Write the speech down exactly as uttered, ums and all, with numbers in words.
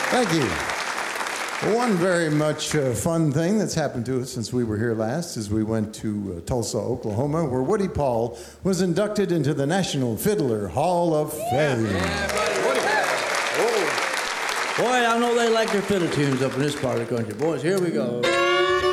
Thank you. One very much uh, fun thing that's happened to us since we were here last is we went to uh, Tulsa, Oklahoma, where Woody Paul was inducted into the National Fiddler Hall of Fame. Yeah, buddy. Woody. Oh. Boy, I know they like their fiddle tunes up in this part of the country. Boys, here we go.